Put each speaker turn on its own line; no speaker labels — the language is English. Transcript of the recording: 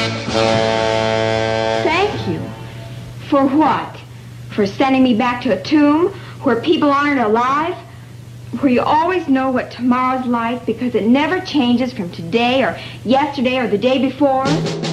Thank you. For what? For sending me back to a tomb where people aren't alive? Where you always know what tomorrow's like because it never changes from today or yesterday or the day before?